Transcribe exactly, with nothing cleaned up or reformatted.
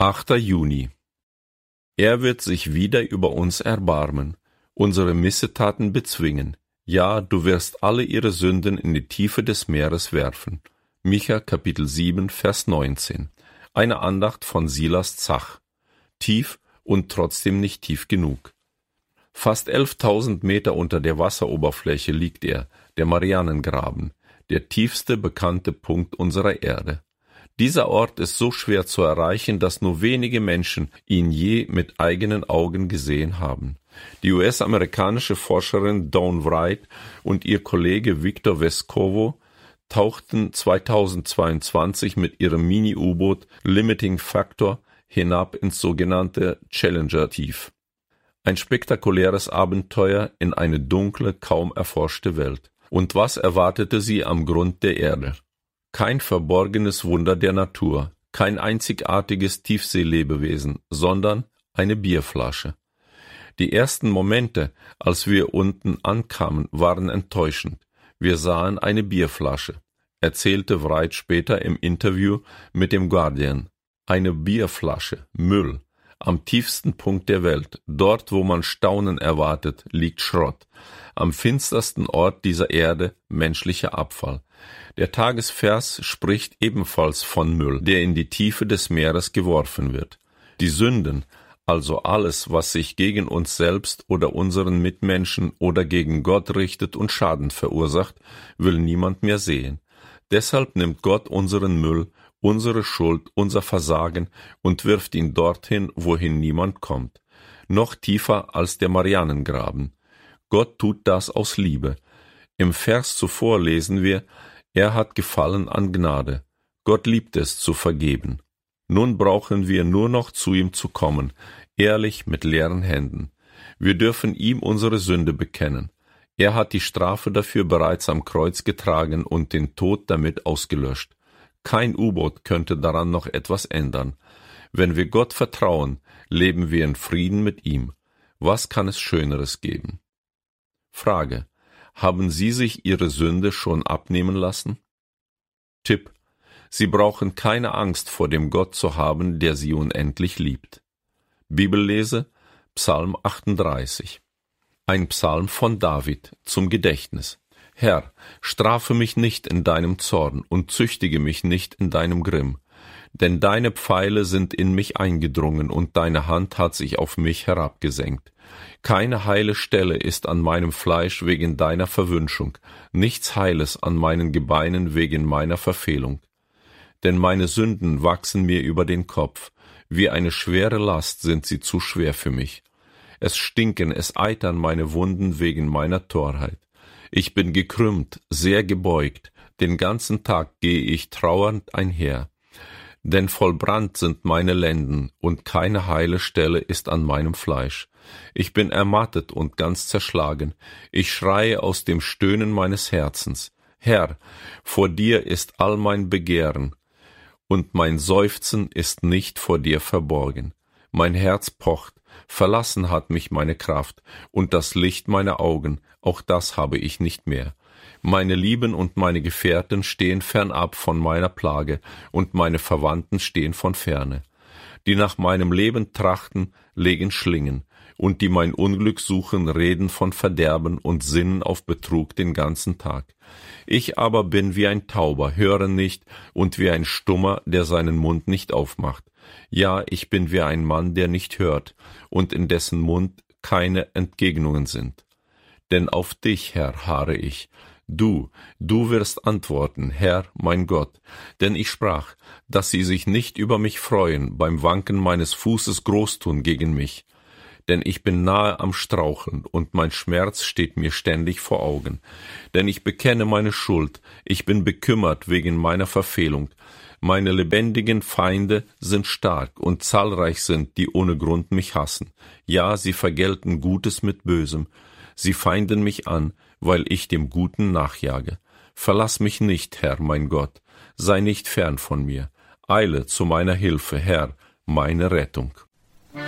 achter Juni. Er wird sich wieder über uns erbarmen, unsere Missetaten bezwingen. Ja, du wirst alle ihre Sünden in die Tiefe des Meeres werfen. Micha Kapitel sieben, Vers neunzehn. Eine Andacht von Silas Zach. Tief und trotzdem nicht tief genug. Fast elftausend Meter unter der Wasseroberfläche liegt er, der Marianengraben, der tiefste bekannte Punkt unserer Erde. Dieser Ort ist so schwer zu erreichen, dass nur wenige Menschen ihn je mit eigenen Augen gesehen haben. Die U S-amerikanische Forscherin Dawn Wright und ihr Kollege Victor Vescovo tauchten zweitausendzweiundzwanzig mit ihrem Mini-U-Boot Limiting Factor hinab ins sogenannte Challenger-Tief. Ein spektakuläres Abenteuer in eine dunkle, kaum erforschte Welt. Und was erwartete sie am Grund der Erde? Kein verborgenes Wunder der Natur, kein einzigartiges Tiefseelebewesen, sondern eine Bierflasche. Die ersten Momente, als wir unten ankamen, waren enttäuschend. Wir sahen eine Bierflasche, erzählte Wright später im Interview mit dem Guardian. Eine Bierflasche, Müll. Am tiefsten Punkt der Welt, dort wo man Staunen erwartet, liegt Schrott. Am finstersten Ort dieser Erde menschlicher Abfall. Der Tagesvers spricht ebenfalls von Müll, der in die Tiefe des Meeres geworfen wird. Die Sünden, also alles, was sich gegen uns selbst oder unseren Mitmenschen oder gegen Gott richtet und Schaden verursacht, will niemand mehr sehen. Deshalb nimmt Gott unseren Müll, unsere Schuld, unser Versagen und wirft ihn dorthin, wohin niemand kommt. Noch tiefer als der Marianengraben. Gott tut das aus Liebe. Im Vers zuvor lesen wir, er hat Gefallen an Gnade. Gott liebt es zu vergeben. Nun brauchen wir nur noch zu ihm zu kommen, ehrlich mit leeren Händen. Wir dürfen ihm unsere Sünde bekennen. Er hat die Strafe dafür bereits am Kreuz getragen und den Tod damit ausgelöscht. Kein U-Boot könnte daran noch etwas ändern. Wenn wir Gott vertrauen, leben wir in Frieden mit ihm. Was kann es Schöneres geben? Frage: Haben Sie sich Ihre Sünde schon abnehmen lassen? Tipp: Sie brauchen keine Angst vor dem Gott zu haben, der Sie unendlich liebt. Bibellese: Psalm achtunddreißig. Ein Psalm von David zum Gedächtnis. Herr, strafe mich nicht in deinem Zorn und züchtige mich nicht in deinem Grimm. Denn deine Pfeile sind in mich eingedrungen und deine Hand hat sich auf mich herabgesenkt. Keine heile Stelle ist an meinem Fleisch wegen deiner Verwünschung, nichts Heiles an meinen Gebeinen wegen meiner Verfehlung. Denn meine Sünden wachsen mir über den Kopf, wie eine schwere Last sind sie zu schwer für mich. Es stinken, es eitern meine Wunden wegen meiner Torheit. Ich bin gekrümmt, sehr gebeugt, den ganzen Tag gehe ich trauernd einher. Denn vollbrannt sind meine Lenden, und keine heile Stelle ist an meinem Fleisch. Ich bin ermattet und ganz zerschlagen, ich schreie aus dem Stöhnen meines Herzens. Herr, vor dir ist all mein Begehren, und mein Seufzen ist nicht vor dir verborgen. Mein Herz pocht, verlassen hat mich meine Kraft, und das Licht meiner Augen, auch das habe ich nicht mehr. Meine Lieben und meine Gefährten stehen fernab von meiner Plage, und meine Verwandten stehen von ferne. Die nach meinem Leben trachten, legen Schlingen, und die mein Unglück suchen, reden von Verderben und sinnen auf Betrug den ganzen Tag. Ich aber bin wie ein Tauber, höre nicht, und wie ein Stummer, der seinen Mund nicht aufmacht. Ja, ich bin wie ein Mann, der nicht hört, und in dessen Mund keine Entgegnungen sind. Denn auf dich, Herr, harre ich. Du, du wirst antworten, Herr, mein Gott. Denn ich sprach, dass sie sich nicht über mich freuen, beim Wanken meines Fußes groß tun gegen mich. Denn ich bin nahe am Straucheln, und mein Schmerz steht mir ständig vor Augen. Denn ich bekenne meine Schuld, ich bin bekümmert wegen meiner Verfehlung. Meine lebendigen Feinde sind stark, und zahlreich sind, die ohne Grund mich hassen. Ja, sie vergelten Gutes mit Bösem. Sie feinden mich an, weil ich dem Guten nachjage. Verlass mich nicht, Herr, mein Gott. Sei nicht fern von mir. Eile zu meiner Hilfe, Herr, meine Rettung.